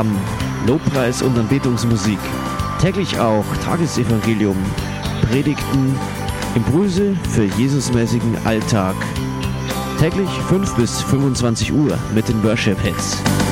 Lobpreis und Anbetungsmusik. Täglich auch Tagesevangelium, Predigten, Impulse für Jesusmäßigen Alltag. Täglich 5 bis 25 Uhr mit den Worship Hits.